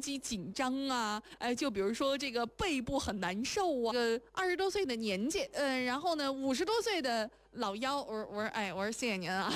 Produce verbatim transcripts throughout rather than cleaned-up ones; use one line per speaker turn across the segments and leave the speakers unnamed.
肌紧张啊，哎，就比如说这个背部很难受啊，这个二十多岁的年纪，呃，然后呢五十多岁的老腰，我说我说哎，我说谢谢您啊。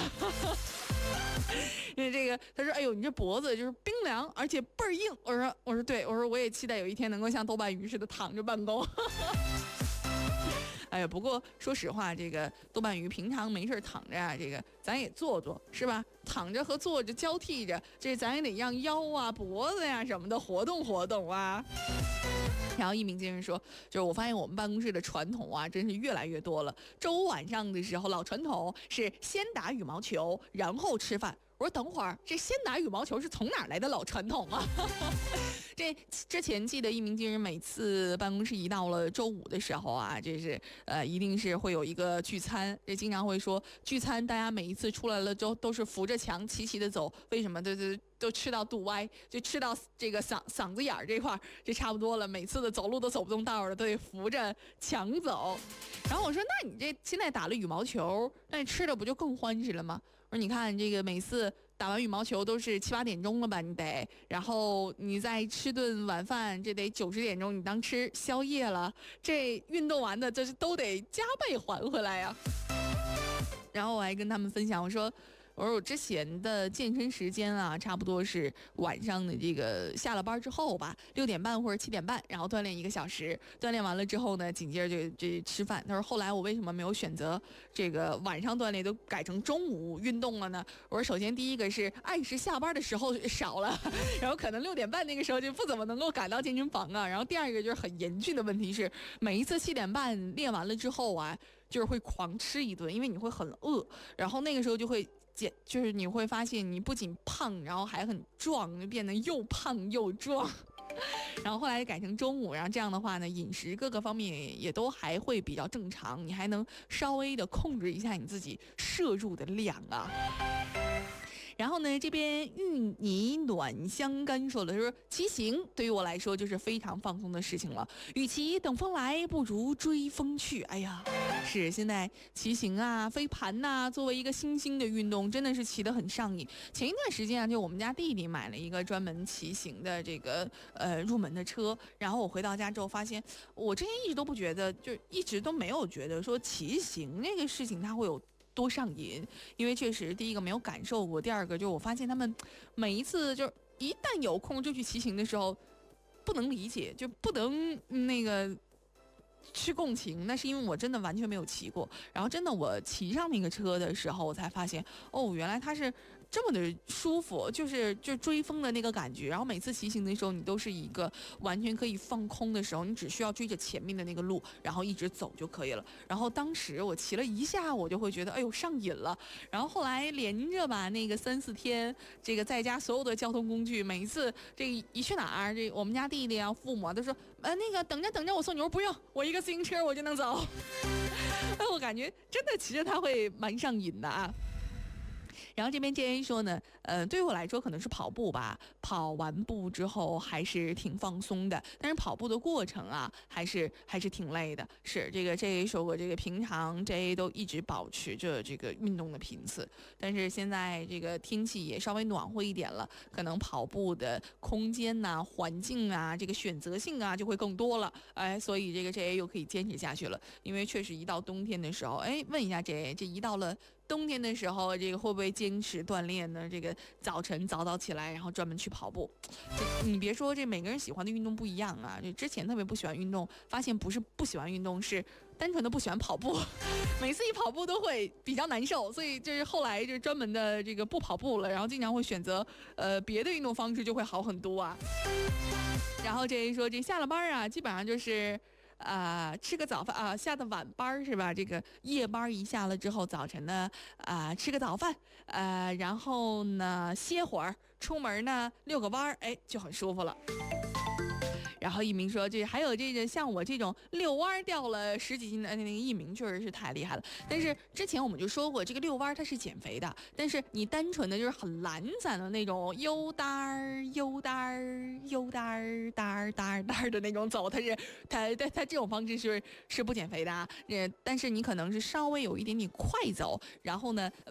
因为这个，他说：“哎呦，你这脖子就是冰凉，而且倍儿硬。”我说：“我说对，我说我也期待有一天能够像豆瓣鱼似的躺着办公。”哎呀，不过说实话，这个豆瓣鱼平常没事躺着啊，这个咱也做做是吧？躺着和坐着交替着，这咱也得让腰啊、脖子呀、什么的活动活动啊。然后一鸣惊人说，就是我发现我们办公室的传统啊，真是越来越多了。周五晚上的时候，老传统是先打羽毛球，然后吃饭。我说等会儿，这先打羽毛球是从哪来的老传统啊？这之前记得一鸣惊人每次办公室一到了周五的时候啊，这是呃一定是会有一个聚餐，这经常会说聚餐，大家每一次出来了都都是扶着墙齐齐的走，为什么？都都都吃到肚歪，就吃到这个嗓嗓子眼儿这块，这差不多了。每次的走路都走不动道了，都得扶着墙走。然后我说，那你这现在打了羽毛球，那你吃的不就更欢实了吗？我说你看这个每次打完羽毛球都是七八点钟了吧，你得，然后你再吃顿晚饭，这得九十点钟，你当吃宵夜了，这运动完的这是都得加倍还回来呀。然后我还跟他们分享，我说。我说我之前的健身时间啊，差不多是晚上的这个下了班之后吧，六点半或者七点半，然后锻炼一个小时，锻炼完了之后呢，紧接着就就吃饭。他说后来我为什么没有选择这个晚上锻炼，都改成中午运动了呢？我说首先第一个是按时下班的时候少了，然后可能六点半那个时候就不怎么能够赶到健身房啊。然后第二个就是很严峻的问题是，每一次七点半练完了之后啊，就是会狂吃一顿，因为你会很饿，然后那个时候就会。就是你会发现你不仅胖，然后还很壮，就变得又胖又壮。然后后来改成中午，然后这样的话呢，饮食各个方面也都还会比较正常，你还能稍微的控制一下你自己摄入的量啊。然后呢，这边芋泥暖香干说了，说骑行对于我来说就是非常放松的事情了，与其等风来，不如追风去。哎呀，是现在骑行啊、飞盘呐、啊，作为一个新兴的运动，真的是骑得很上瘾。前一段时间啊，就我们家弟弟买了一个专门骑行的这个呃入门的车，然后我回到家之后发现，我之前一直都不觉得，就一直都没有觉得说骑行那个事情它会有。多上瘾，因为确实第一个没有感受过，第二个就是我发现他们每一次就是一旦有空就去骑行的时候，不能理解，就不能那个去共情，那是因为我真的完全没有骑过，然后真的我骑上那个车的时候，我才发现哦，原来它是这么的舒服，就是就追风的那个感觉。然后每次骑行的时候，你都是一个完全可以放空的时候，你只需要追着前面的那个路，然后一直走就可以了。然后当时我骑了一下，我就会觉得哎呦上瘾了。然后后来连着吧那个三四天，这个在家所有的交通工具，每一次这一去哪儿，这我们家弟弟啊、父母啊都说，呃那个等着等着我送你，我说不用，我一个自行车我就能走。我感觉真的骑着它会蛮上瘾的啊。然后这边 J A 说呢，呃，对于我来说可能是跑步吧，跑完步之后还是挺放松的，但是跑步的过程啊，还是还是挺累的。是这个 J A 说过，这个平常 J A 都一直保持着这个运动的频次，但是现在这个天气也稍微暖和一点了，可能跑步的空间呐、啊、环境啊、这个选择性啊就会更多了，哎，所以这个 J A 又可以坚持下去了。因为确实一到冬天的时候，哎，问一下 J A， 这一到了冬天的时候，这个会不会坚持锻炼呢？这个早晨早早起来，然后专门去跑步。你别说，这每个人喜欢的运动不一样啊。就之前特别不喜欢运动，发现不是不喜欢运动，是单纯的不喜欢跑步。每次一跑步都会比较难受，所以就是后来就专门的这个不跑步了，然后经常会选择呃别的运动方式，就会好很多啊。然后这一说，这下了班啊，基本上就是。啊、呃，吃个早饭啊、呃，下的晚班是吧？这个夜班一下了之后，早晨呢啊、呃、吃个早饭，呃，然后呢歇会儿，出门呢遛个弯儿，哎，就很舒服了。然后一鸣说，这还有这个像我这种遛弯掉了十几斤的那个一鸣确实是太厉害了。但是之前我们就说过，这个遛弯它是减肥的，但是你单纯的就是很懒散的那种悠哒儿悠哒儿悠哒儿哒儿哒儿哒儿的那种走，它是它它它这种方式是是不减肥的啊。呃，但是你可能是稍微有一点点快走，然后呢